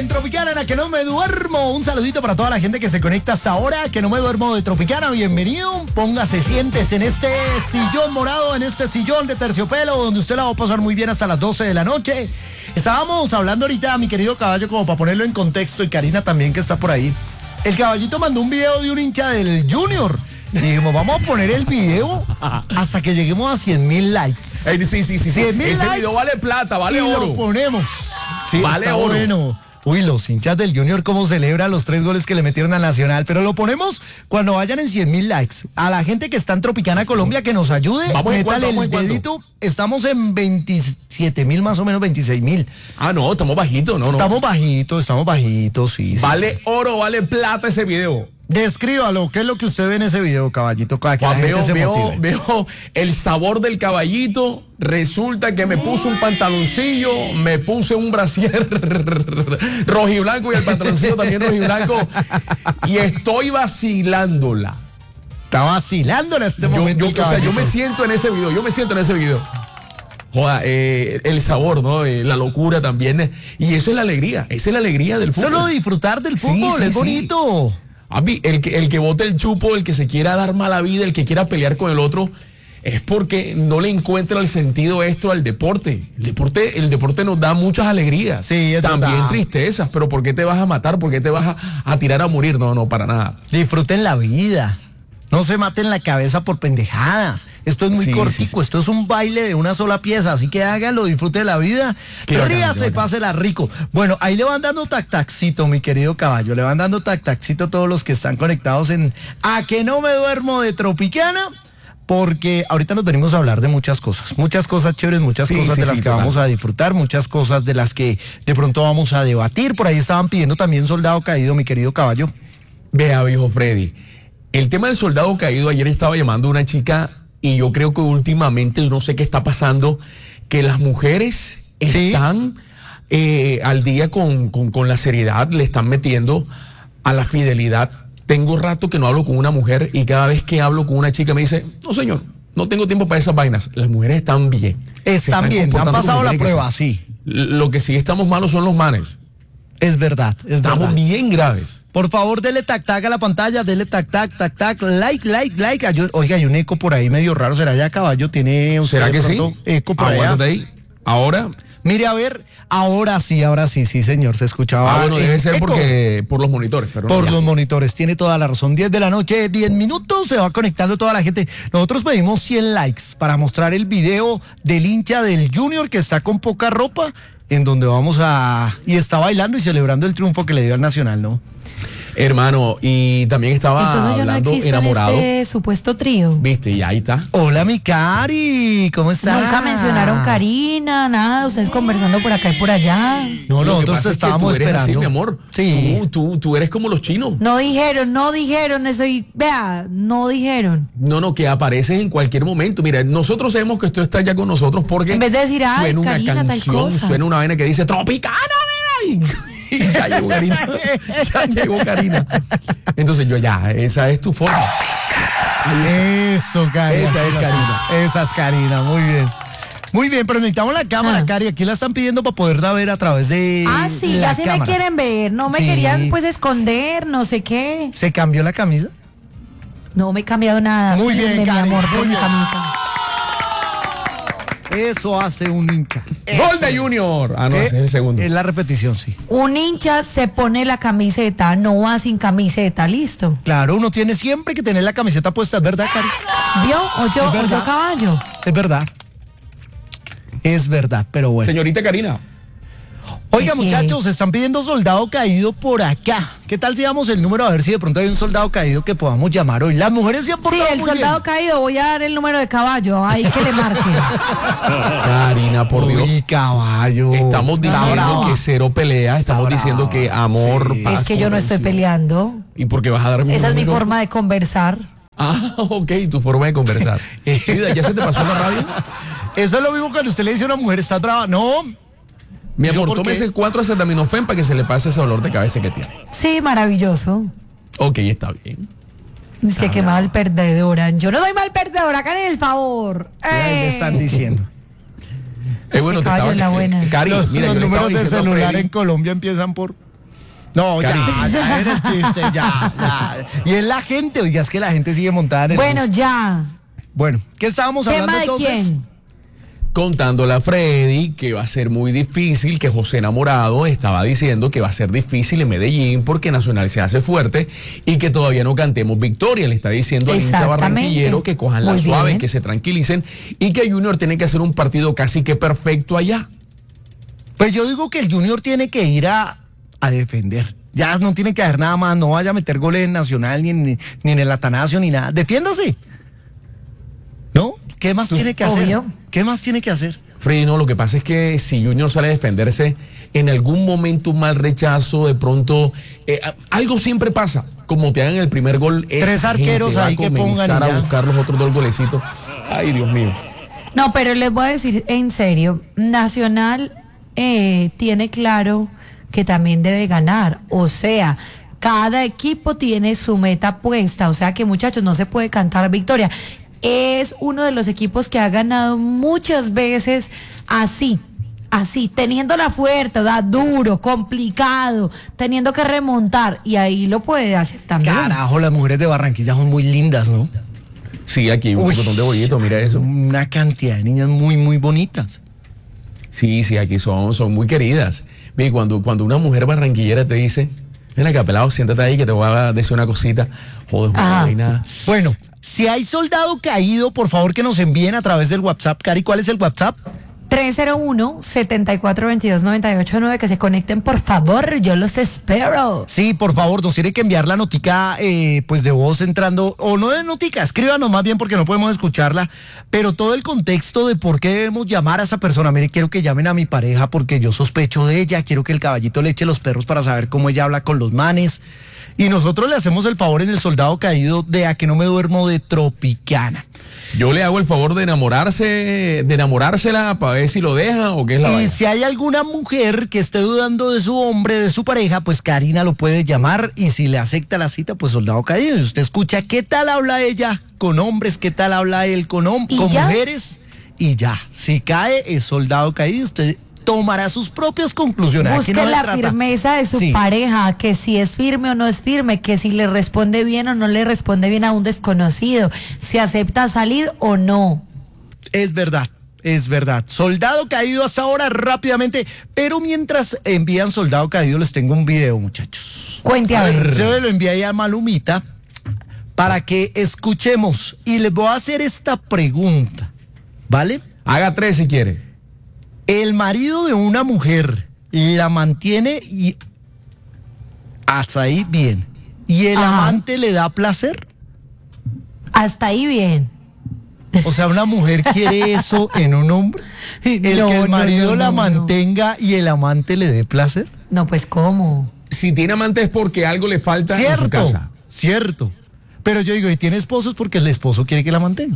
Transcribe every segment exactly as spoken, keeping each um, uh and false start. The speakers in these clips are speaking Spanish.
en Tropicana, en la que no me duermo. Un saludito para toda la gente que se conecta hasta ahora, que no me duermo de Tropicana. Bienvenido. Póngase, siéntese en este sillón morado, en este sillón de terciopelo, donde usted la va a pasar muy bien hasta las doce de la noche. Estábamos hablando ahorita, mi querido caballo, como para ponerlo en contexto, y Karina también, que está por ahí. El caballito mandó un video de un hincha del Junior. Y dijimos, vamos a poner el video hasta que lleguemos a cien mil likes. Hey, sí, sí, sí, sí. cien mil Ese likes video vale plata, vale y oro. lo ponemos. Sí, vale está oro. Bueno. Uy, los hinchas del Junior cómo celebran los tres goles que le metieron a Nacional. Pero lo ponemos cuando vayan en cien mil likes. A la gente que está en Tropicana, Colombia, que nos ayude. Vamos en Métale cuánto, vamos el en cuánto. dedito. Estamos en veintisiete mil, más o menos veintiséis mil. Ah, no, estamos bajitos, no, no. Estamos bajitos, estamos bajitos, sí. sí, Vale sí. oro, vale plata ese video. Descríbalo, ¿qué es lo que usted ve en ese video, caballito? Para que Juan, la gente veo, se veo, motive. veo el sabor del caballito. Resulta que me puse un pantaloncillo, me puse un brasier rojiblanco y el pantaloncillo también rojiblanco. Y estoy vacilándola. Está vacilando en este Yo, momento. yo, el o sea, yo caballito. me siento en ese video, yo me siento en ese video. Joda, eh, el sabor, ¿no? Eh, la locura también. Y eso es la alegría, esa es la alegría del fútbol. Solo disfrutar del Sí, fútbol, sí, es sí. bonito. A mí, el que, el que bote el chupo, el que se quiera dar mala vida, el que quiera pelear con el otro, es porque no le encuentra el sentido esto al deporte. El deporte, el deporte nos da muchas alegrías. Sí, es también verdad. tristezas, pero ¿por qué te vas a matar? ¿Por qué te vas a, a tirar a morir? No, no, para nada. Disfruten la vida. No se maten la cabeza por pendejadas. Esto es muy Sí, cortico, sí, sí. esto es un baile de una sola pieza, así que háganlo, disfrute la vida, Qué bacán, ríase, qué bacán. pásela rico. Bueno, ahí le van dando tac-taxito, mi querido caballo, le van dando tac-taxito a todos los que están conectados en A Que No Me Duermo de Tropicana, porque ahorita nos venimos a hablar de muchas cosas, muchas cosas chéveres, muchas Sí, cosas sí, de las sí, que total. vamos a disfrutar, muchas cosas de las que de pronto vamos a debatir. Por ahí estaban pidiendo también Soldado Caído, mi querido caballo. Vea, viejo Freddy, el tema del soldado caído, ayer estaba llamando a una chica y yo creo que últimamente, no sé qué está pasando, que las mujeres Sí. están eh, al día con, con, con la seriedad, le están metiendo a la fidelidad. Tengo rato que no hablo con una mujer y cada vez que hablo con una chica me dice, no señor, no tengo tiempo para esas vainas. Las mujeres están bien. Se Están bien, han comportando pasado como la tienen que prueba, ser. sí, Lo que sí estamos malos son los manes. es verdad, es Estamos verdad. bien graves. Por favor, dele tac tac a la pantalla, dele tac tac, tac tac, like, like, like. Ay, oiga, hay un eco por ahí medio raro. ¿Será ya caballo? ¿Tiene usted ¿Será de que sí? pronto eco por allá? Aguántate ahí. Ahora, Mire, a ver, ahora sí, ahora sí, sí, señor, se escuchaba. ah, bueno, en debe ser eco porque por los monitores. Pero no, por ya. los monitores, tiene toda la razón. diez de la noche, diez minutos, se va conectando toda la gente. Nosotros pedimos cien likes para mostrar el video del hincha del Junior que está con poca ropa, en donde vamos a... y está bailando y celebrando el triunfo que le dio al Nacional, ¿no? Hermano, y también estaba Entonces yo no hablando existo enamorado. en este supuesto trío. Viste, y ahí está. Hola, mi Cari, ¿cómo estás? Nunca mencionaron Karina, nada, ustedes conversando por acá y por allá. No, Lo que nosotros pasa es que estábamos tú eres esperando. así, mi amor. Sí. Tú, tú, tú eres como los chinos. No dijeron, no dijeron, eso y vea, no dijeron. No, no, que apareces en cualquier momento. Mira, nosotros sabemos que tú estás ya con nosotros porque En vez de decir, ay, suena una Karina, tal canción, cosa. suena una vaina que dice Tropicana, mira, y, y ya llegó Karina. Ya llegó Karina. Entonces yo ya, esa es tu forma. Eso, Cari. Esa así es la Karina. hacemos. Esa es Karina, muy bien. Muy bien, pero necesitamos la cámara, Ah. Cari. Aquí la están pidiendo para poderla ver a través de Ah, sí, la ya sí me cámara. quieren ver, no me Sí. querían pues esconder, no sé qué. ¿Se cambió la camisa? No me he cambiado nada. Muy bien, mi Karen, amor, muy por mi bien. camisa. Eso hace un hincha. Gol de Junior. Ah, no, ¿Qué? ese es el segundo. Es la repetición, sí. Un hincha se pone la camiseta, no va sin camiseta, listo. Claro, uno tiene siempre que tener la camiseta puesta, ¿es verdad, Cari? ¿Vio? O yo, Es o verdad. yo caballo. Es verdad. Es verdad, pero bueno. Señorita Karina. Oiga, ¿Qué muchachos, se están pidiendo soldado caído por acá. ¿Qué tal si damos el número a ver si de pronto hay un soldado caído que podamos llamar hoy? Las mujeres se han Sí, portado el muy soldado bien. caído, voy a dar el número de caballo, ahí que le marque. Karina, por Dios. Uy, caballo. Estamos Está diciendo brava. que cero pelea, Está estamos brava. diciendo que amor, Sí. paz, Es que yo no estoy comprensión. peleando. ¿Y por qué vas a dar mi Esa es mi número? forma de conversar. Ah, ok, tu forma de conversar. Vida, ¿ya se te pasó la radio? Eso es lo mismo cuando usted le dice a una mujer, ¿estás brava? No. Mi ¿Yo amor, por qué? tómese cuatro acetaminofén para que se le pase ese dolor de cabeza que tiene. Sí, maravilloso. Ok, está bien. Es que qué mal perdedora. Yo no doy mal perdedora, hagan el favor. Ahí le están diciendo. Eh, bueno, te caballo estaba en la buena. Cari, Los, mira, los yo le números estaba de diciendo a celular Freddy- en Colombia empiezan por... No, ya, Cari. ya era el chiste, ya, ya. Y es la gente, oiga, es que la gente sigue montada en el Bueno, bus. ya. Bueno, ¿qué estábamos hablando ¿Tema de entonces? quién? Contándole a Freddy que va a ser muy difícil, que José Enamorado estaba diciendo que va a ser difícil en Medellín porque Nacional se hace fuerte y que todavía no cantemos victoria. Le está diciendo al hincha Exactamente. barranquillero que cojan la Muy suave, bien. que se tranquilicen y que Junior tiene que hacer un partido casi que perfecto allá. Pues yo digo que el Junior tiene que ir a, a defender. Ya no tiene que hacer nada más, no vaya a meter goles en Nacional ni, en- ni en el Atanasio ni nada. Defiéndase. ¿No? ¿Qué más tiene que hacer? Obvio. ¿Qué más tiene que hacer? Freddy, no, lo que pasa es que si Junior sale a defenderse, en algún momento un mal rechazo, de pronto, eh, a- algo siempre pasa. Como te hagan el primer gol, esa Tres arqueros gente va ahí a que pongan y comenzar ya. a buscar los otros dos golecitos. Ay, Dios mío. No, pero les voy a decir en serio, Nacional eh, tiene claro que también debe ganar, o sea, cada equipo tiene su meta puesta, o sea que muchachos no se puede cantar victoria. Es uno de los equipos que ha ganado muchas veces así, así, teniéndola fuerte, ¿verdad? Duro, complicado, teniendo que remontar, y ahí lo puede hacer también. Carajo, las mujeres de Barranquilla son muy lindas, ¿no? Sí, aquí un Uy. botón de bollito, mira eso. Una cantidad de niñas muy, muy bonitas. Sí, sí, aquí son, son muy queridas. Ve, cuando, cuando una mujer barranquillera te dice, ven acá, pelado, siéntate ahí que te voy a decir una cosita. Joder, Ajá. no hay nada. Bueno, si hay soldado caído, por favor que nos envíen a través del WhatsApp. Cari, ¿cuál es el WhatsApp? tres cero uno, siete cuatro dos dos, nueve ocho nueve, que se conecten por favor, yo los espero. Sí, por favor, nos tiene que enviar la notica eh, pues de voz entrando, o no de notica, escríbanos más bien porque no podemos escucharla, pero todo el contexto de por qué debemos llamar a esa persona. Mire, quiero que llamen a mi pareja porque yo sospecho de ella, quiero que el caballito le eche los perros para saber cómo ella habla con los manes. Y nosotros le hacemos el favor en el soldado caído de A que no me duermo de Tropicana. Yo le hago el favor de enamorarse, de enamorársela para ver si lo deja o qué es la Y vaina. si hay alguna mujer que esté dudando de su hombre, de su pareja, pues Karina lo puede llamar y si le acepta la cita, pues soldado caído. Y usted escucha qué tal habla ella con hombres, qué tal habla él con, hom- ¿Y con ya? mujeres y ya. Si cae, es soldado caído. Usted tomará sus propias conclusiones. Aquí Busque no se la trata- firmeza de su Sí. pareja, que si es firme o no es firme, que si le responde bien o no le responde bien a un desconocido, si acepta salir o no. Es verdad, es verdad. Soldado caído hasta ahora rápidamente, pero mientras envían soldado caído les tengo un video, muchachos. Cuente a ver. Se lo envié ahí a Malumita para que escuchemos y les voy a hacer esta pregunta, ¿vale? Haga tres si quiere. El marido de una mujer la mantiene y hasta ahí bien. ¿Y el Ajá. amante le da placer? Hasta ahí bien. O sea, una mujer quiere eso en un hombre. El No, que el no, marido no, la no, no. mantenga y el amante le dé placer. No, pues ¿cómo? Si tiene amante es porque algo le falta en su Cierto, casa. cierto. Pero yo digo, y tiene esposo es porque el esposo quiere que la mantenga.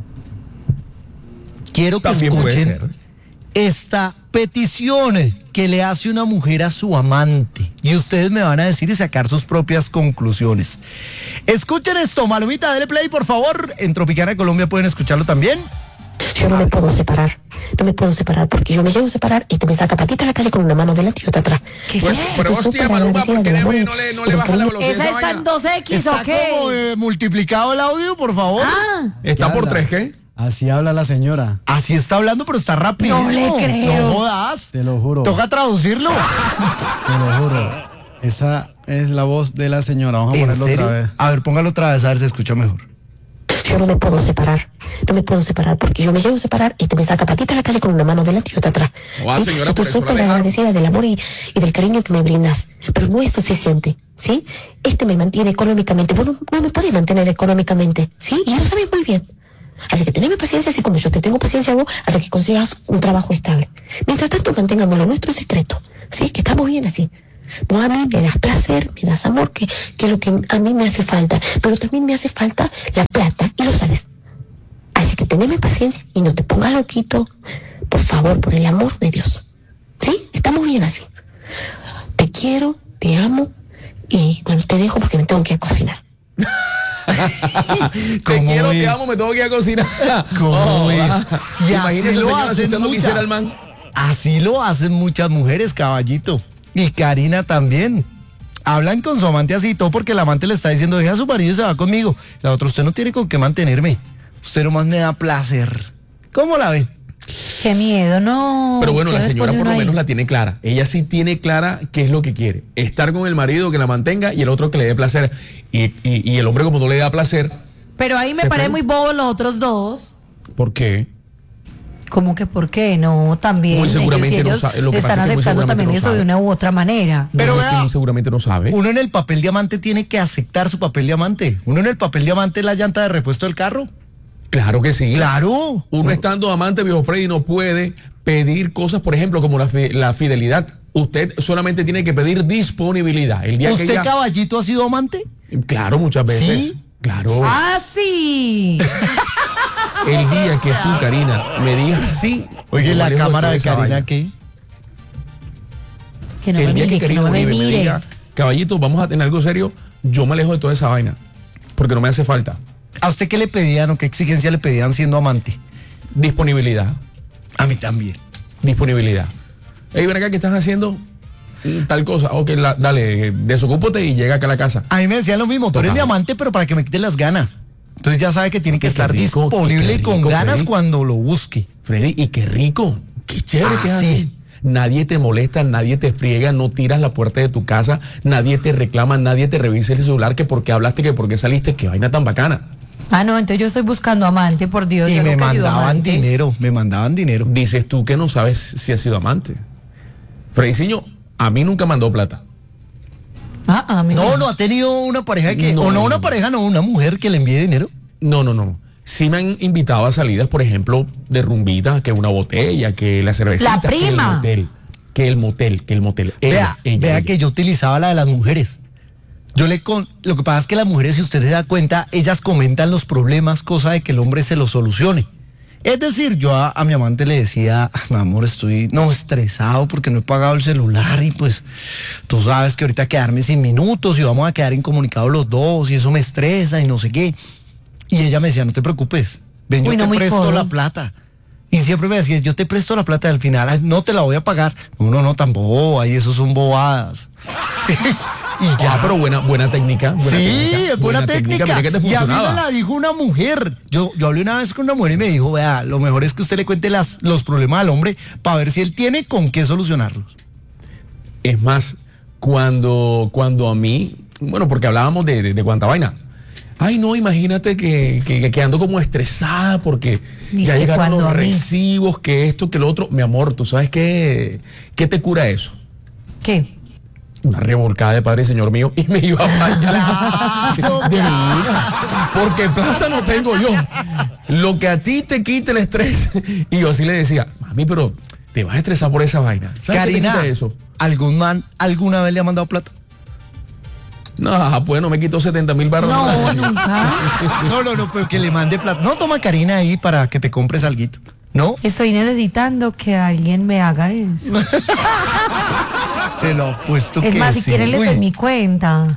Quiero que También puede escuchen ser. esta petición que le hace una mujer a su amante. Y ustedes me van a decir y sacar sus propias conclusiones. Escuchen esto, Malumita, dale play, por favor. En Tropicana Colombia pueden escucharlo también. Yo no me puedo separar, no me puedo separar porque yo me llego a separar y te me saca patita a la calle con una mano delante y otra atrás. ¿Qué Pues, es? pero Estoy hostia, súper Maluma, agradecida ¿por qué del no amor le- y- no le, no y le del baja la cariño. velocidad? ¿Esa esa está vaina? en dos X Está o qué? como eh, multiplicado el audio, por favor. Ah, ¿Está ¿Qué por habla? tres qué? Así habla la señora, Así está hablando, pero está rapidísimo. No le creo. No jodas. te lo juro, Toca traducirlo. te lo juro. Esa es la voz de la señora. Vamos a ¿En ponerlo serio? otra vez. A ver, póngalo otra vez, a ver si se escucha mejor. Yo no me puedo separar, no me puedo separar porque yo me llego a separar y te me saca patita a la calle con una mano delante y otra atrás. Ah, ¿Sí? señora, Estoy por eso la súper dejaron. agradecida del amor y, y del cariño que me brindas, pero no es suficiente, ¿sí? Este me mantiene económicamente, vos no, no me podés mantener económicamente, ¿sí? Y lo sabes muy bien. Así que teneme paciencia, así como yo te tengo paciencia a vos, hasta que consigas un trabajo estable. Mientras tanto, mantengamos lo nuestro secreto, ¿sí? Que estamos bien así. Vos a mí me das placer, me das amor, que, que es lo que a mí me hace falta, pero también me hace falta la plata, y lo sabes. Así que teneme paciencia y no te pongas loquito, por favor, por el amor de Dios. ¿Sí? Estamos bien así. Te quiero, te amo, y bueno, te dejo porque me tengo que ir a cocinar. Te ¿Cómo quiero, es? te amo, me tengo que ir a cocinar. ¿Cómo Oh, es? ah. Y Imagínese, así lo señora, si hacen usted no muchas. quisiera al man. Así lo hacen muchas mujeres, caballito. Y Karina también. hablan con su amante así, todo porque el amante le está diciendo, deja a su marido y se va conmigo. La otra, usted no tiene con qué mantenerme. Usted nomás me da placer. ¿Cómo la ven? Qué miedo, no. Pero bueno, ¿Qué la señora responde por uno lo menos ahí? la tiene clara. Ella sí tiene clara qué es lo que quiere. Estar con el marido que la mantenga y el otro que le dé placer. Y, y, y el hombre como no le da placer, Pero ahí me ¿Se parece fue? muy bobo los otros dos. ¿por qué? ¿Cómo que por qué? No, también. Muy seguramente ellos, no ellos sabe- lo que están pasa es que muy aceptando seguramente también no eso sabe. de una u otra manera. Pero No, es que vea, muy seguramente no sabe. uno en el papel diamante tiene que aceptar su papel diamante. Uno en el papel diamante es la llanta de repuesto del carro. Claro que sí. Claro. Uno estando amante, viejo Freddy, no puede pedir cosas, por ejemplo, como la, fi- la fidelidad. Usted solamente tiene que pedir disponibilidad. El día que ¿Usted, ella- caballito, ha sido amante? Claro, muchas veces. ¿Sí? Claro. ¡Ah, sí! El día que tú, Karina, me digas sí. Oye, yo me la alejo cámara toda de esa Karina, vaina. ¿qué? Que no El me día mire, que que Karina no me Uribe me mire. diga, caballito, vamos a tener algo serio, yo me alejo de toda esa vaina. Porque no me hace falta. ¿A usted qué le pedían o qué exigencia le pedían siendo amante? Disponibilidad. A mí también. Disponibilidad. Ey, ven acá, ¿qué estás haciendo? Mm, Tal cosa. Ok, la- dale, desocúpate y llega acá a la casa. A mí me decían lo mismo, tú eres Total. mi amante, pero para que me quites las ganas. Entonces ya sabe que tiene que Qué estar rico, disponible qué con rico, ganas Freddy. cuando lo busque. Freddy, y qué rico, qué chévere Ah, que es sí. así. Nadie te molesta, nadie te friega, no tiras la puerta de tu casa, nadie te reclama, nadie te revisa el celular, que por qué hablaste, que por qué saliste, qué vaina tan bacana. Ah, no, entonces yo estoy buscando amante, por Dios. Y yo me nunca he sido mandaban amante. dinero, me mandaban dinero. Dices tú que no sabes si has sido amante. Frediciño, a mí nunca mandó plata. Ah, ah, mira. No, no ha tenido una pareja que, No, o no no, una no. pareja, no, una mujer que le envíe dinero. No, no, no. Sí me han invitado a salidas, por ejemplo, de rumbita, que una botella, que la cervecita, La que el prima. motel, que el motel, que el motel. Ella, vea, ella, vea ella. que yo utilizaba la de las mujeres. Yo le con, lo que pasa es que las mujeres, si usted se da cuenta, ellas comentan los problemas, cosa de que el hombre se los solucione. Es decir, yo a, a mi amante le decía, "Ah, mi amor, estoy no estresado porque no he pagado el celular y pues tú sabes que ahorita quedarme sin minutos y vamos a quedar incomunicados los dos y eso me estresa y no sé qué." Y ella me decía, no te preocupes, ven, yo Uy, no, te muy presto codo. la plata. Y siempre me decía, yo te presto la plata y al final "Ay, no te la voy a pagar." No, no, no, tampoco, ahí eso son bobadas. Y ya. Ah, pero buena, buena técnica. Buena Sí, técnica, es buena técnica. mira que te Y a mí me funcionaba. la dijo una mujer. Yo, yo hablé una vez con una mujer y me dijo, vea, lo mejor es que usted le cuente las, los problemas al hombre para ver si él tiene con qué solucionarlos. Es más, cuando, cuando a mí, bueno, porque hablábamos de, de, de cuánta vaina. Ay, no, imagínate que, que, que ando como estresada porque Dice, ya llegaron ¿cuándo los a mí? recibos, que esto, que lo otro. Mi amor, ¿tú sabes qué, qué te cura eso? ¿Qué? Una revolcada de Padre y Señor mío y me iba a bañar. Claro, De una. Porque plata no tengo yo. Lo que a ti te quite el estrés. Y yo así le decía, mami, pero te vas a estresar por esa vaina. ¿Sabes qué te Karina, quita eso? ¿algún man alguna vez le ha mandado plata? No, pues no me quitó setenta mil barras. No, nunca. No, no, no, pero que le mande plata. No, toma Karina ahí para que te compres alguito. ¿No? Estoy necesitando que alguien me haga eso. Se lo apuesto Es que más, si sí. quiere les Uy, doy mi cuenta.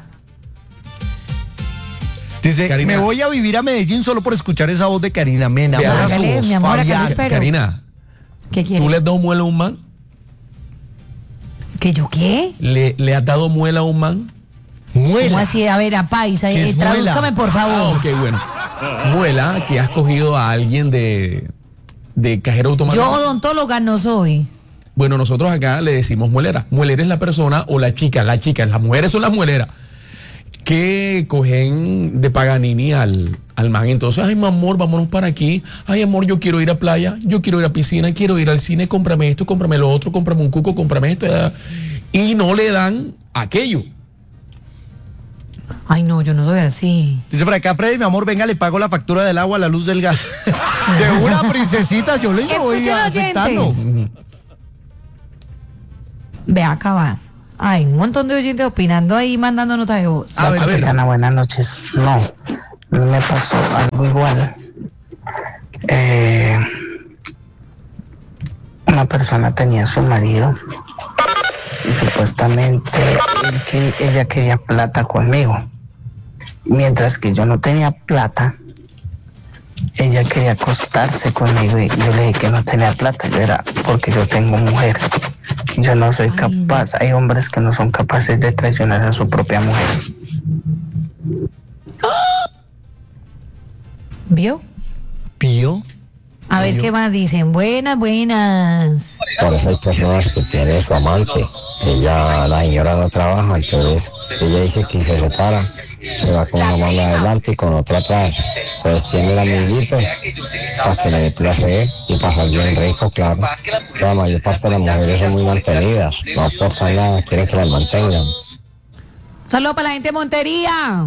dice, Karina. me voy a vivir a Medellín solo por escuchar esa voz de Karina. Me enamora su Hágale, voz, mi amor, acá lo Fabián. espero. Karina, ¿Qué quiere? ¿tú le has dado muela a un man? ¿Que yo qué? ¿Le, le has dado muela a un man? ¿Cómo Muela. así? A ver, a paisa, ¿Qué eh, es tradúzcame muela? por Ah, favor. ok, bueno. Muela, que has cogido a alguien de, de cajero automático. Yo odontóloga no soy. Bueno, nosotros acá le decimos muelera. Muelera es la persona o la chica, la chica, las mujeres son las mueleras que cogen de Paganini al, al man. Entonces, ay, mi amor, vámonos para aquí. Ay, amor, yo quiero ir a playa, yo quiero ir a piscina, quiero ir al cine, cómprame esto, cómprame lo otro, cómprame un cuco, cómprame esto. eh. Y no le dan aquello. Ay, no, yo no soy así. Dice por acá, Freddy, mi amor, venga, le pago la factura del agua, la luz del gas. De una princesita, yo le voy Escuchen, a aceptarlo. oyentes. Ve acá va. Hay un montón de oyentes opinando ahí, mandando nota de voz. A ver, A ver. Tropicana, buenas noches. No, me pasó algo igual. Eh, una persona tenía a su marido y supuestamente él que- ella quería plata conmigo. Mientras que yo no tenía plata, ella quería acostarse conmigo y yo le dije que no tenía plata. Yo era porque yo tengo mujer Yo no soy Ay, capaz, hay hombres que no son capaces de traicionar a su propia mujer. ¿Vio? Pío. A ver qué más dicen. Buenas, buenas. Por eso hay personas que tienen su amante, ella, la señora no trabaja, entonces ella dice que se separa, se va con una mano adelante y con otra atrás, entonces tiene el amiguito para que le dé placer y pasar bien rico, claro. La mayor parte de las mujeres son muy mantenidas, no aportan nada, quieren que las mantengan. Saludos para la gente de Montería.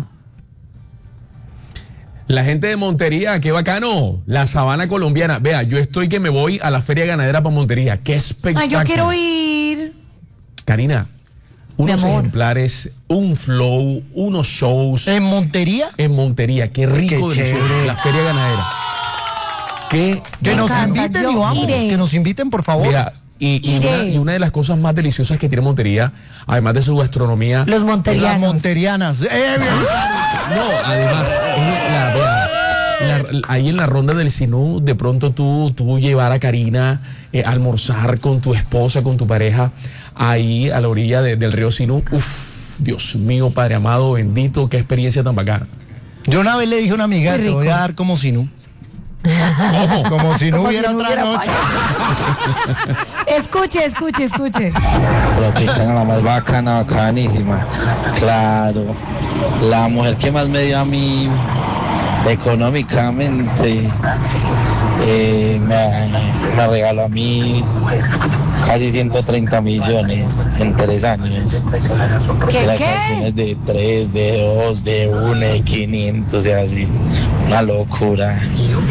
La gente de Montería, qué bacano. La sabana colombiana. Vea, yo estoy que me voy a la feria ganadera para Montería. Qué espectáculo. Ay, yo quiero ir. Karina, unos Mi amor. ejemplares, un flow, unos shows ¿En Montería? en Montería. Qué rico, Qué delicioso. chévere. La feria ganadera. Qué Que Me nos encanta, inviten yo y vamos. iré. Que nos inviten, por favor. Mira, y, y, Iré. una, y una de las cosas más deliciosas que tiene Montería, además de su gastronomía, Los Las monterianos. monterianas. Eh, bien. no, además, es la, vea, la- ahí en la ronda del Sinú, de pronto tú, tú llevar a Karina eh, a almorzar con tu esposa, con tu pareja, ahí a la orilla de- del río Sinú. Uf, Dios mío, Padre amado, bendito, qué experiencia tan bacana. Yo una vez le dije a una amiga, Muy te rico. voy a dar como si no. ¿Cómo? Como si no Como si hubiera no otra hubiera noche. Escuche, escuche, escuche. Tropicana, la más bacana, bacanísima. Claro. La mujer que más me dio a mí económicamente eh, me, me regaló a mí casi ciento treinta millones en tres años. ¿Qué, Las qué? acciones de tres, de dos, de uno, de quinientos, o sea, así. Una locura.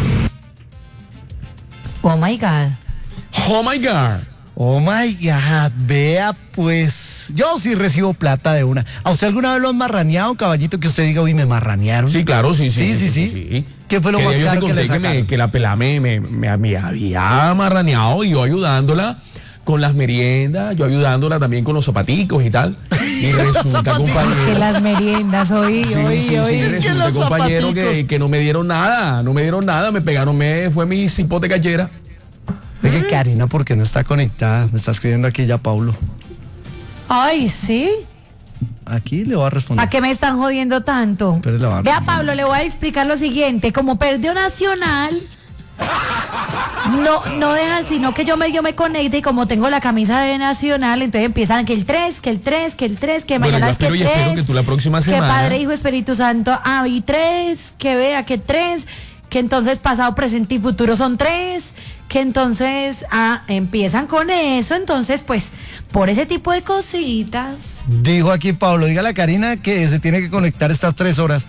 Oh my God. Oh my God. Oh my God, vea pues, yo sí recibo plata de una. ¿A usted alguna vez lo han marraneado, caballito, que usted diga, uy, me marranearon? Sí, claro, sí, sí. Sí, sí, sí. ¿Qué fue lo Que más yo te caro que conté le que, me- sacaron? que la pelada me, me, me- me había marraneado y yo ayudándola con las meriendas, yo ayudándola también con los zapaticos y tal. Y resulta, zapaticos. Que compañero. las meriendas, oí, Sí, oí, sí, sí, oí. Es que resulta, los compañero, zapaticos. que, que no me dieron nada, no me dieron nada, me pegaron, me fue mi cipote cachera. Oye, Karina, ¿por qué no está conectada? Me está escribiendo aquí ya Paulo. Ay, sí. Aquí le voy a responder. ¿A qué me están jodiendo tanto? Pero le va a Vea, responder. Pablo, le voy a explicar lo siguiente. Como perdió Nacional, no, no dejan sino que yo medio me conecte y como tengo la camisa de Nacional, entonces empiezan que el tres, que el tres, que el tres, que Bueno, mañana yo es que espero el y espero tres, que tú la próxima que semana- Padre, Hijo, Espíritu Santo, ah, y tres, que vea que tres, que entonces pasado, presente y futuro son tres, que entonces ah, empiezan con eso, entonces pues por ese tipo de cositas. Dijo aquí Pablo, dígale a Karina que se tiene que conectar estas tres horas.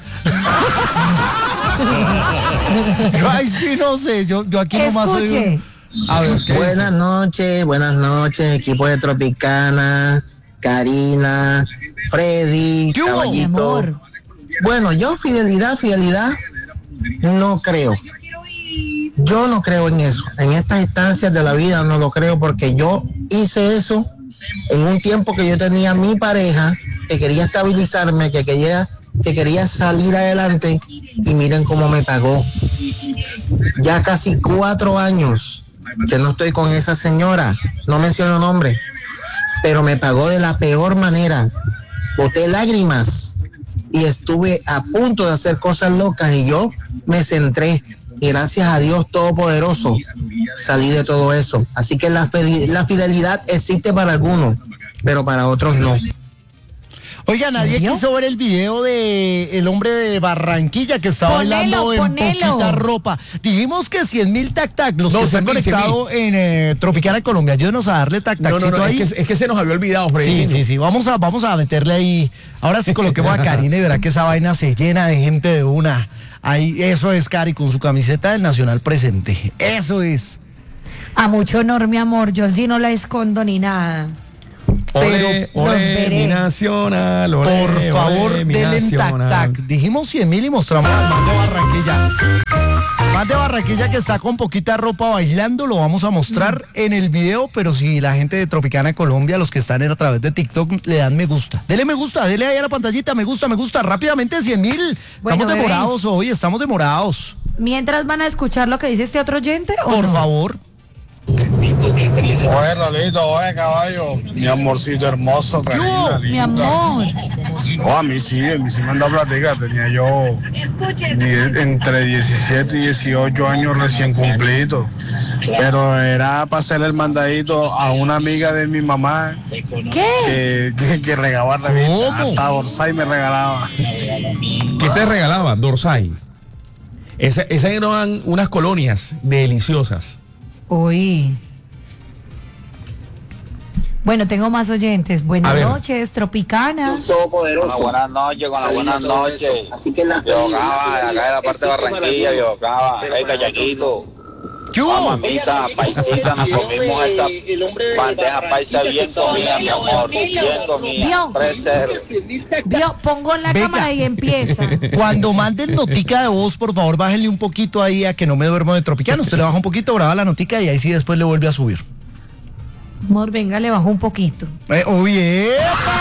Yo, ay, sí, no sé, yo, yo aquí nomás soy Escuche. un... A ver, ¿qué Buenas dice? noches, buenas noches, equipo de Tropicana, Karina, Freddy, ¿Qué hubo? Mi Caballito. amor. Bueno, yo fidelidad, fidelidad, no creo. Yo no creo en eso. En estas instancias de la vida no lo creo porque yo hice eso en un tiempo que yo tenía mi pareja, que quería estabilizarme, que quería, que quería salir adelante y miren cómo me pagó. Ya casi cuatro años que no estoy con esa señora, no menciono nombre, pero me pagó de la peor manera. Boté lágrimas y estuve a punto de hacer cosas locas y yo me centré y gracias a Dios Todopoderoso salí de todo eso. Así que la, fe- la fidelidad existe para algunos, pero para otros no. Oiga, nadie ¿Vio? quiso ver el video de el hombre de Barranquilla que está Ponelo, bailando en ponelo. poquita ropa. Dijimos que cien mil tac tac, los No, que se han cien mil, cien conectado en eh, Tropicana Colombia. Ayúdenos a darle tac No, no, tacito no, ahí. es que, es que se nos había olvidado, Freddy. Sí, sí, sí, vamos a, vamos a meterle ahí. Ahora sí coloquemos a Karina y verá que esa vaina se llena de gente de una. Ahí, eso es, Cari, con su camiseta del Nacional presente. Eso es. A mucho honor, mi amor, yo sí no la escondo ni nada. Ole, Pero los ole, veré. mi nacional, ole, Por favor, ole, mi denle en tac nacional. tac. Dijimos cien mil y mostramos al man de Barranquilla. Man de Barranquilla que está con poquita ropa bailando, lo vamos a mostrar en el video, pero si la gente de Tropicana Colombia, los que están en a través de TikTok, le dan me gusta. Dele me gusta, dele ahí a la pantallita, me gusta, me gusta, rápidamente cien mil. Bueno, Estamos demorados hoy, estamos demorados. Mientras van a escuchar lo que dice este otro oyente, ¿o Por no? favor. Oye, Lolito, oye, caballo. Mi amorcito hermoso, Karina, Mi amor. Oh, a mí sí, a mí sí me anda platica. Tenía yo die- entre diecisiete y dieciocho años recién cumplidos. Pero era para hacerle el mandadito a una amiga de mi mamá ¿Qué? que, que, que regaba revistas. ¿Cómo? Hasta Orsay me regalaba. ¿Qué te regalaba? Dorsai. Esa- Esas eran unas colonias deliciosas. Uy. Bueno, tengo más oyentes. A Buenas ver. noches, Tropicana. Todopoderoso. Buenas noches, con las buenas noches. Así que la Biocaba, acá de la parte de Barranquilla, Biocaba. Hey, callaquito. ¿Qué hubo? Mamita, paisita, nos comimos esa bandeja paisa bien comida, mi amor. Bien comida. Vio. tres cero. Vio, pongo la Venga. cámara y empieza. Cuando manden notica de voz, por favor, bájenle un poquito ahí a que no me duermo de Tropicana. Usted le baja un poquito, graba la notica y ahí sí después le vuelve a subir. Amor, venga, le bajo un poquito. Eh, oye,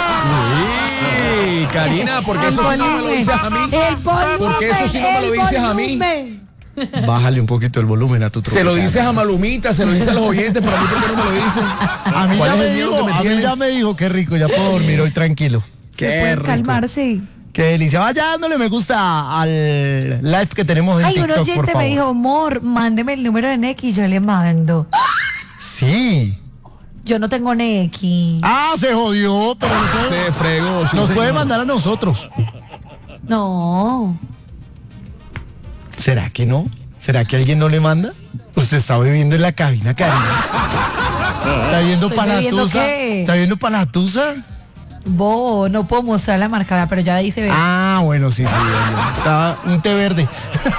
Uy, Karina, porque eso sí no me lo dices a mí. El volumen. Porque eso sí no me lo el dices a mí. volumen. bájale un poquito el volumen a tu Se lo Tropicana. dices a Malumita, se lo dices a los oyentes, pero a mí, ¿por qué no me lo dicen? A mí ¿Cuál ya es me el miedo dijo, que me a mí tienes? ya me dijo, qué rico, ya puedo dormir hoy tranquilo. Se Qué puede rico. calmarse. Qué delicia. Vaya dándole me gusta al live que tenemos en Ay, un TikTok, por oyente favor. me dijo, amor, mándeme el número de Neki y yo le mando. Sí. Yo no tengo Neki. Ah, se jodió, pero nos puede, Se fregó. sí, nos puede señor. mandar a nosotros. No. ¿Será que no? ¿Será que alguien no le manda? Usted está bebiendo en la cabina, Karina. ¿Está viendo ¿Estoy para la bebiendo tusa? qué? ¿Está viendo para la tusa? Bo, no puedo mostrar la marca, pero ya dice ve. Ah, bueno, sí, sí. bien, bien. Está un té verde.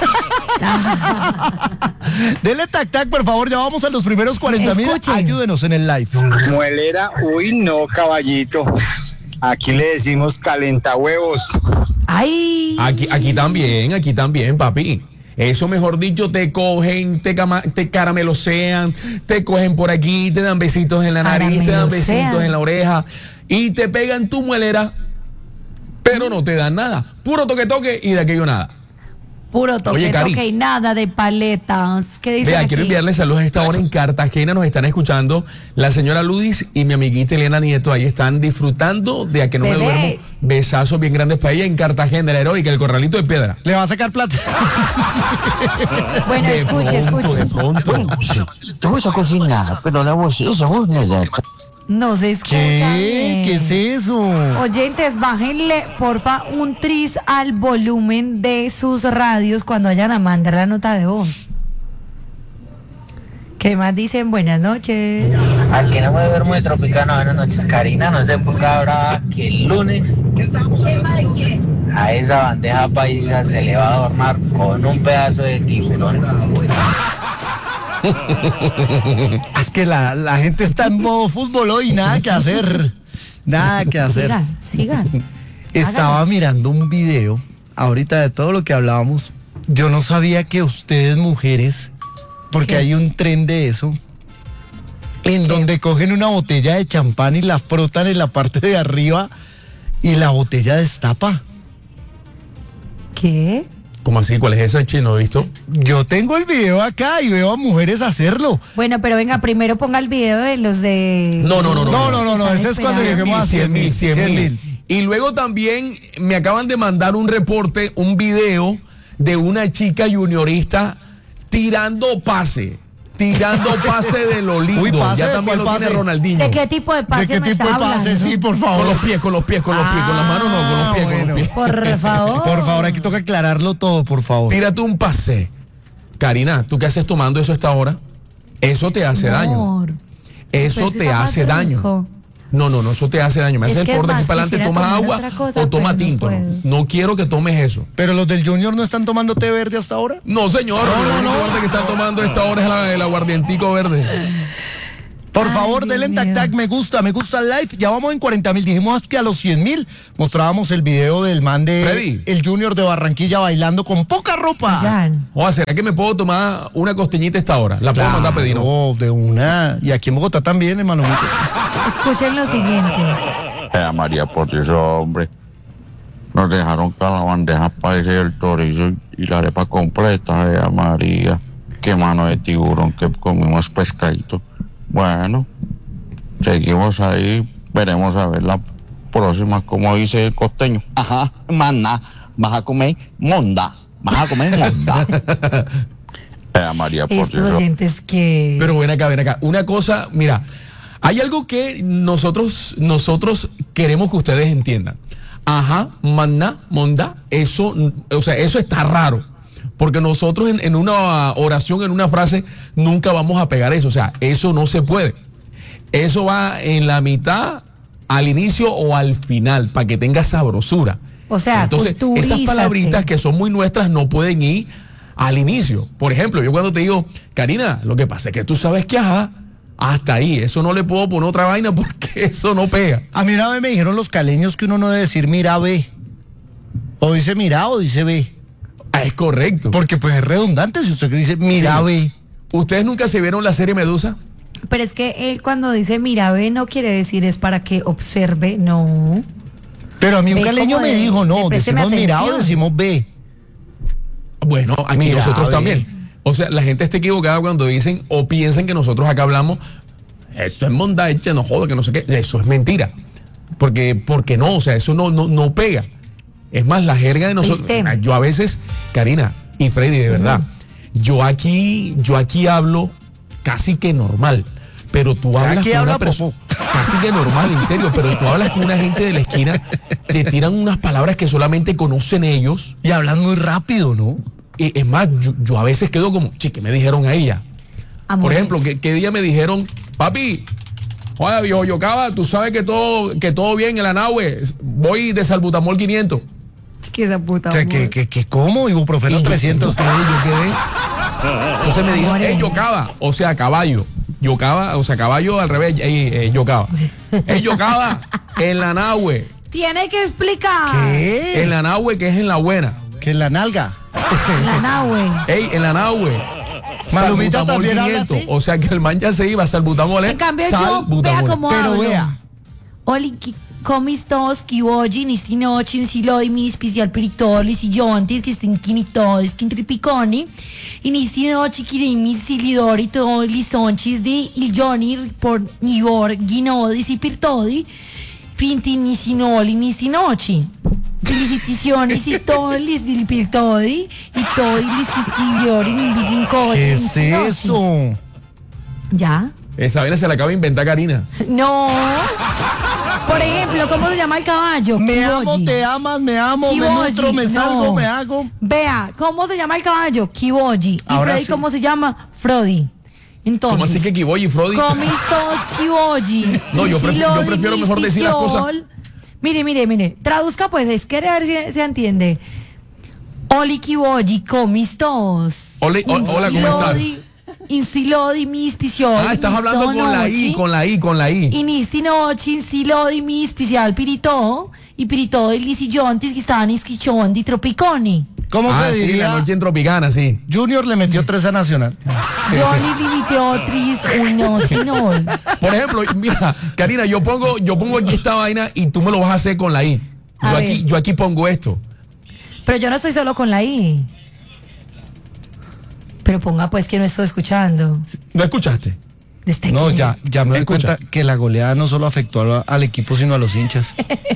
Dele tac tac, por favor, ya vamos a los primeros cuarenta mil. Escuchen. Ayúdenos en el live. Muelera, uy, no, caballito. Aquí le decimos calentahuevos. Ay. Aquí, aquí también, aquí también, papi. Eso, mejor dicho, te cogen, te, cama- te caramelosean, te cogen por aquí, te dan besitos en la nariz, te dan Caramelosean. besitos en la oreja y te pegan tu muelera, pero no te dan nada. Puro toque toque y de aquello nada. Puro toque, Oye, Cari. toque y nada de paletas. ¿Qué dice Vea, aquí? quiero enviarles saludos a esta hora en Cartagena. Nos están escuchando la señora Ludis y mi amiguita Elena Nieto. Ahí están disfrutando de A que no me Bebé. duermo. Besazos bien grandes para ella en Cartagena, la heroica, el corralito de piedra. Le va a sacar plata. Bueno, De escuche, pronto, de escuche. pronto. Te voy a cocinar, pero la voz, esa voz no es de acá. No se escucha ¿Qué? bien. ¿Qué es eso? Oyentes, bájenle, porfa, un tris al volumen de sus radios cuando vayan a mandar la nota de voz. ¿Qué más dicen? Buenas noches. Al que no me duermo de Tropicana, buenas noches. Karina, no sé por qué habrá que el lunes a esa bandeja paisa se le va a adornar con un pedazo de tiburón. Es que la, la gente está en modo fútbol hoy, nada que hacer. Nada que hacer. Sigan, sigan. Estaba Hágalo. mirando un video ahorita de todo lo que hablábamos. Yo no sabía que ustedes mujeres, porque ¿Qué? hay un tren de eso, en donde cogen una botella de champán y la frotan en la parte de arriba y la botella destapa. ¿Qué? ¿Cómo así? ¿Cuál es ese chino? ¿Visto? Yo tengo el video acá y veo a mujeres hacerlo. Bueno, pero venga, primero ponga el video de los de... No, no, no, no. No, no, no, no, Están ese es cuando esperando. lleguemos a cien mil. cien mil. Y luego también me acaban de mandar un reporte, un video de una chica juniorista tirando pase. Tirando pase de lo lindo. Uy, pase, ya también ¿cuál lo tiene pase? Ronaldinho. ¿De qué tipo de pase ¿De qué me tipo está de pase? hablando? Sí, por Con favor. los pies, con los pies, con los pies, con las manos no, con los pies, con bueno. los pies. Por favor. Por favor, aquí toca aclararlo todo, por favor. Tírate un pase. Karina, ¿tú qué haces tomando eso a esta hora? Eso te hace daño. Amor, Eso pues te está más hace daño. rico. No, no, no, eso te hace daño. Me Es hace el que favor de aquí más para adelante, quisiera tomas tomar agua otra cosa, o toma pero no tinto. No, puedo. No quiero que tomes eso. Pero los del Junior no están tomando té verde hasta ahora. No, señor, No, lo no, único no. verde que están tomando a esta hora es la- el aguardientico verde. Por Ay, favor, Dios denle en tac mío. tac, me gusta, me gusta el live. Ya vamos en cuarenta mil. Dijimos que a los cien mil mostrábamos el video del man de Freddy. el Junior de Barranquilla bailando con poca ropa. Oigan, O ¿será que me puedo tomar una costeñita a esta hora? La puedo mandar a pedir, ¿no? Claro, de una. Y aquí en Bogotá también, hermano. escuchen lo siguiente. Eh, María, por Dios, hombre. Nos dejaron con la bandeja paisa y el chorizo y la arepa completa, eh, María. Qué mano de tiburón que comimos pescadito. Bueno, seguimos ahí, veremos a ver la próxima, como dice el costeño. Ajá, mana, vas a comer monda, vas a comer monda. Eh, María, por Estos Dios. oyentes que... Pero ven acá, ven acá. Una cosa, mira, hay algo que nosotros, nosotros queremos que ustedes entiendan. Ajá, maná, monda, eso, o sea, eso está raro. Porque nosotros en, en una oración, en una frase, nunca vamos a pegar eso. O sea, eso no se puede. Eso va en la mitad, al inicio o al final, para que tenga sabrosura. O sea, entonces, esas palabritas que son muy nuestras no pueden ir al inicio. Por ejemplo, yo cuando te digo, Karina, lo que pasa es que tú sabes que ajá, hasta ahí, eso no le puedo poner otra vaina porque eso no pega. A mí una vez me dijeron los caleños que uno no debe decir mira ve. O dice mira o dice ve. Ah, es correcto. Porque pues es redundante si usted dice mira Sí. ve. ¿Ustedes nunca se vieron la serie Medusa? Pero es que él cuando dice mira, ve, no quiere decir es para que observe, no. Pero a mí un Ve caleño como me de- dijo, no, de présteme decimos mira o atención. decimos ve. Bueno, aquí Mira, nosotros ve. también. O sea, la gente está equivocada cuando dicen o piensan que nosotros acá hablamos, eso es monda, eche, no joda, que no sé qué. Eso es mentira. Porque, porque no, o sea, eso no, no, no pega. Es más, la jerga de nosotros. ¿Viste? Yo a veces, Karina y Freddy, de verdad, yo aquí, yo aquí hablo casi que normal. Pero tú hablas Aquí con habla una persona popó. casi que normal, en serio, pero tú hablas con una gente de la esquina, te tiran unas palabras que solamente conocen ellos. Y hablan muy rápido, ¿no? Y es más, yo, yo a veces quedo como, che, ¿qué me dijeron a ella? Por Amores. ejemplo, ¿qué, qué día me dijeron, papi, oye, viejo Yocaba, tú sabes que todo, que todo bien en la nave, voy de salbutamol quinientos. Es que esa puta. ¿Qué, amor. qué, qué, qué cómo? Ibuprofeno Y yo- trescientos. Yo quedé, yo quedé. Entonces me dijeron, Amores. hey, Yocaba, o sea, caballo. Yocaba, o sea, caballo al revés, hey, hey, Yocaba. Hey, Yocaba, en la nahue, Tiene que explicar. ¿Qué? en la nahue que es en la buena. Que en la nalga. La nahue. Hey, en la nahue. Malumita salbutamol también habla quinientos. así. O sea que el man ya se iba, salbutamol es En cambio yo, salbutamol. vea cómo Pero hablo. vea. Oli, ki- comistos, kiwoji, nistinochin, siloi, mi especial peritolis, y yontis, que estén quinitodes, quintripiconi, y nistinochi, kirimi, silidori, todo, lisonchis, de il joni, por nivor, guinodis, y pirtodi, pinti, nisinoli, nistinochi. Felicitaciones y todos les del pirtodi, y todos les que escribieron en Bigincori. ¿Qué es eso? ¿Ya? Esa vaina se la acaba de inventar Karina. No. Por ejemplo, ¿cómo se llama el caballo? Me Kiboji. amo, te amas, me amo, me Kiboji, muestro, me no. salgo, me hago. Vea, ¿cómo se llama el caballo? Kiboji. ¿Y Ahora Freddy sí. cómo se llama? Frodi. Entonces, ¿Cómo así que Kiboy y Frodi? comistos Kiboji. No, yo pref- yo prefiero mejor decir las cosas. Mire, mire, mire. Traduzca pues, es que a ver si se entiende. Oli Kiboji, comistos. Oli- o- hola, ¿cómo estás? Insilodi, mis pisiol. Ah, estás hablando con la I, con la I, con la I. Y nistinochi, insilodi, mi especial pirito. Y pirito de lisillontis que estaban isquichondi, tropiconi. ¿Cómo Ah, se sí, la diría? noche en Tropicana, sí. Junior le metió tres a Nacional. Johnny limitó tris, uy no, sinol. Por ejemplo, mira, Karina, yo pongo, yo pongo aquí esta vaina y tú me lo vas a hacer con la I. A Yo ver. aquí, yo aquí pongo esto. Pero yo no estoy solo con la I. Pero ponga pues que no estoy escuchando. ¿No escuchaste? Este No, que- ya, ya me doy Escucha. cuenta que la goleada no solo afectó al, al equipo, sino a los hinchas.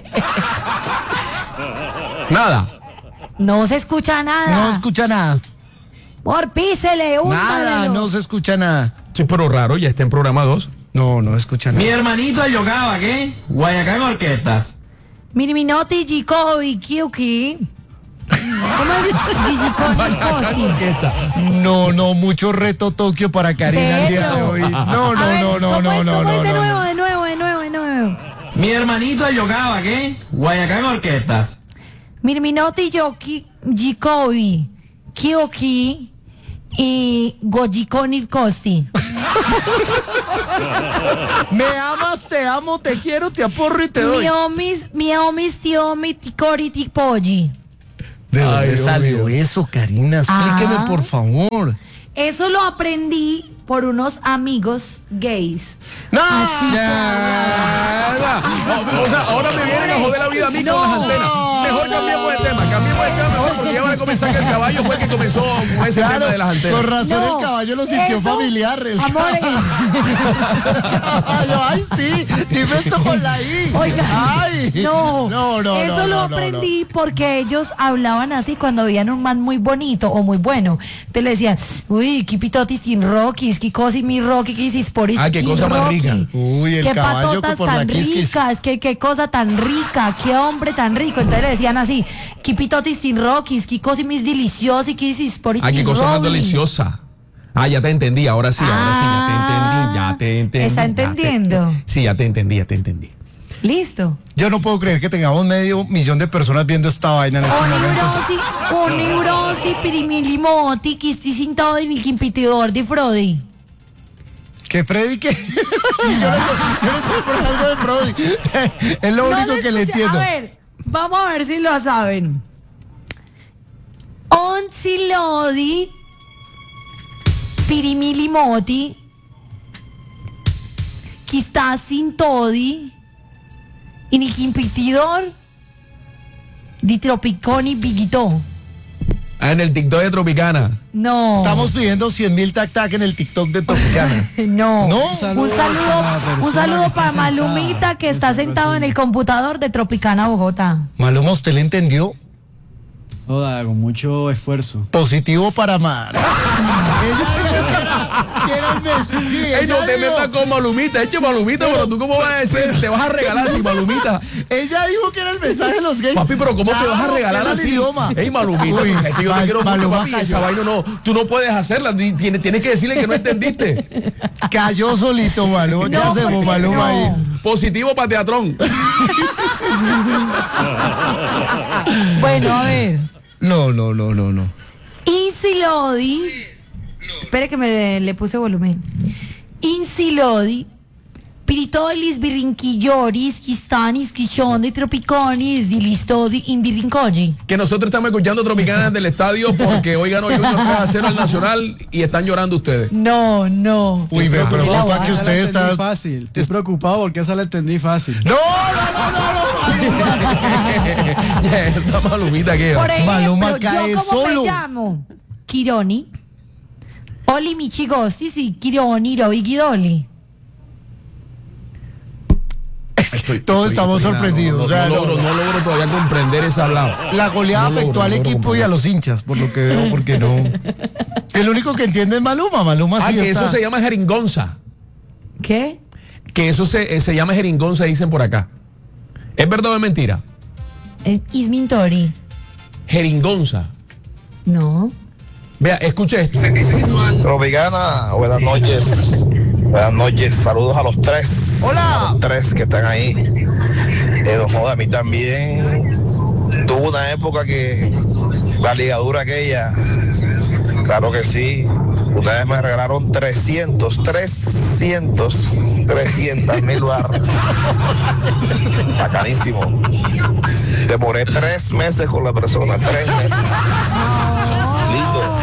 Nada. No se escucha nada. No escucha nada. Por písele, un Nada, no se escucha nada. Sí, pero raro, ya está en programa dos. No, no escucha Mi nada. hermanito Yocaba, ¿qué? Guayacán Orquesta. Miriminoti, Gicovi, Kiuki. ¿Cómo es? Gigiconi, Costi. No, no, mucho reto Tokio para Karina el día de hoy. No, A no, ver, no, no, ¿cómo no, es? no, ¿Cómo no, es? De no. nuevo, de nuevo, de nuevo, de nuevo. Mi hermanito Yocaba, ¿qué? Guayacán Orquesta. Mirminoti, Yoki, Gicovi, Kiuki y Gojiconi, Costi. Me amas, te amo, te quiero, te aporro y te doy. Miomis, miomis, tiomi, ticori, tipoji. ¿De Ay, dónde Dios salió mío. eso, Karina? Explíqueme, Ah. por favor. Eso lo aprendí por unos amigos gays. ¡No! Así Ya, ya. O sea, ahora me vienen a joder la vida a mí No. con las antenas. Mejor cambiemos de tema, cambiemos de tema mejor, porque ya van a comenzar que el caballo fue el que comenzó con ese Claro, tema de las antenas. con razón No, el caballo lo sintió eso, familiar. El amores. caballo, ay, sí, dime esto con la I. Oiga, ay, no, no, no, eso no, lo no, no, aprendí porque ellos hablaban así cuando veían un man muy bonito o muy bueno. Entonces le decían, uy, qué pitotis sin Rockies, qué cosa mi Rocky, qué hiciste por Ah, qué cosa más rica. Uy, el qué caballo patotas por la tan quisquis. ricas, qué, qué cosa tan rica, qué hombre tan rico. Entonces le decían así, qué pitotis sin Rockies, qué cosa mis deliciosa y qué hiciste por Ah, qué cosa más deliciosa. Ah, ya te entendí, ahora sí, ahora sí, ya te entendí, ya te entendí. ¿Está ya te- entendiendo? Sí, ya te entendí, ya te entendí. Listo. Yo no puedo creer que tengamos medio millón de personas viendo esta vaina en este momento. Onibrosi, onibrosi, pirimilimoti, quisti sin todo y el quimpitidor de Frodi. ¿Qué Freddy qué? yo no, yo no estoy por algo de Freddy. Es lo No único lo que le escuché. entiendo. A ver, vamos a ver si lo saben. Onsilodi, pirimilimoti, quista sin todi, y ni quimpitidor, di tropiconi biguito. Ah, en el TikTok de Tropicana. No. Estamos pidiendo cien mil tac tac en el TikTok de Tropicana. No. ¿No? Un saludo, un saludo para Malumita que está sentado en el computador de Tropicana, Bogotá. Maluma, ¿usted le entendió? Toda, con mucho esfuerzo. Positivo para Mar. Sí, Ey, no te metas con Malumita, eche Malumita, pero tú cómo vas a decir, te vas a regalar sin Malumita. Ella dijo que era el mensaje de los gays. Papi, pero ¿cómo te vas a Claro, regalar que era el así? idioma. Ey, Malumita, Uy, es que yo te Mal- quiero mucho, Maluma papi, cayó. esa vaina no, tú no puedes hacerla, ni- tienes, tienes que decirle que no entendiste. Cayó solito, Maluma. ¿Qué No, hacemos, porque Maluma no. ahí? Positivo para Teatrón. Bueno, a ver. No, no, no, no, no. Insilodi. Espere que me le puse volumen. Insilodi. Piritolis birrinquilloris, quistanis, quichondi, tropiconis, dilistodi, imbirrincogi. Que nosotros estamos escuchando Tropicana del estadio porque hoy ganó Junior tres a cero al Nacional y están llorando ustedes. No, no. Uy, me preocupa que Esa usted la entendí está... fácil. Estoy preocupado porque esa la entendí fácil. No, no, no, no, no. Esta Malumita que Por ejemplo, Maluma cae yo como solo. me llamo Kironi, Oli Michigosti, sí, Kironi, Robi Guidoli. Todos estamos sorprendidos. No, o sea, no no, logro, no logro todavía comprender ese hablado. La goleada No afectó logro, al no logro equipo y a comprender. los hinchas, por lo que veo, porque no. El único que entiende es Maluma. Maluma Ah, sí que está. eso se llama jeringonza. ¿Qué? Que eso se, eh, se llama jeringonza, dicen por acá. ¿Es verdad o es mentira? Eh, Ismintori. Jeringonza. No. Vea, escuche esto. Tropicana, buenas noches. Buenas noches, saludos a los tres. Hola. A los tres que están ahí. Eh, no joda, a mí también tuvo una época que la ligadura aquella, claro que sí. Ustedes me regalaron trescientos, trescientos, trescientos mil barras. Bacanísimo. Demoré tres meses con la persona, tres meses. Lindo.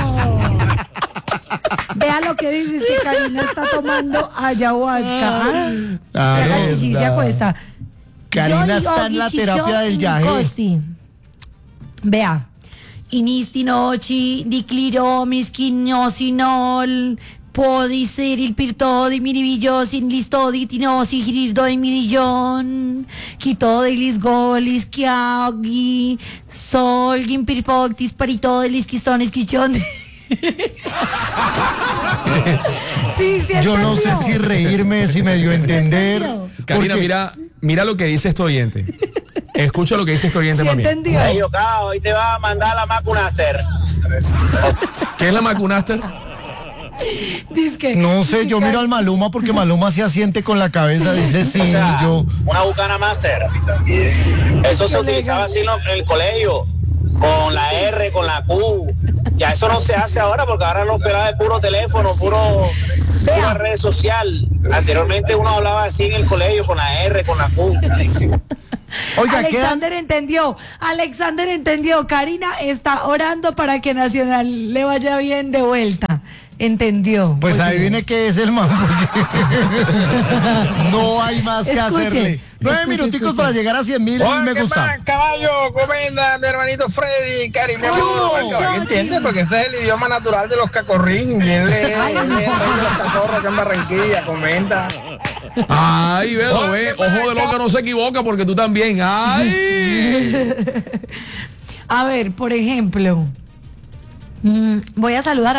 Vea lo que dices, que Karina está tomando ayahuasca. ¿ah? Claro, La chichi se verdad. acuesta. Karina Yo está en digo la Guichichón terapia del y viaje. Costi. Vea. Inistinochi, dicliromis, quinosinol, podiseril pirtodi, miribillosin, listodi, tinosi, girirdo, mirillón, quitodilis, golis, quiagi, solgin, pirfoctis, paritodilis, quistones, quichón. Sí, sí, Yo no sé entendió. si reírme, si me dio a entender. Karina, porque- mira, mira lo que dice este oyente. Escucha lo que dice este oyente, Sí, mami. entendió. Ey, Ocao, hoy te va a mandar la Macunaster. ¿Qué es la Macunaster? Dice que- No sé, yo miro al Maluma porque Maluma se asiente con la cabeza, dice sí, O sea, yo. una Bucana Master. Eso se utilizaba así en lo- en el colegio, con la R, con la Q. Ya eso no se hace ahora porque ahora los pelados de puro teléfono, puro pura red social. Anteriormente uno hablaba así en el colegio con la R, con la Q. Oiga, quedan, Alexander entendió, Alexander entendió. Karina está orando para que Nacional le vaya bien de vuelta. entendió. Pues Oye. adivine qué es el man, porque no hay más que Escuche, hacerle. Nueve escuche, minuticos escuche. para llegar a cien mil me gusta. Caballo, comenda, mi hermanito Freddy, Cari, mi amigo. ¿Entiendes? Porque ese es el idioma natural de los cacorrín. Y él es el rey de los cacorros que en Barranquilla, comenta. Ay, veo, ve, ojo de loca no se equivoca porque tú también. Ay. A ver, por ejemplo, mm, voy a saludar a